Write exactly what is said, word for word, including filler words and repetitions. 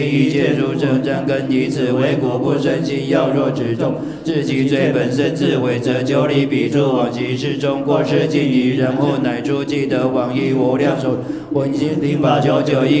一切诸生真根以此为果，不生心要若之众，至其最本身自为则九里彼处往昔世中过世尽以人物乃出既得往诣无量寿，闻心听法久久一。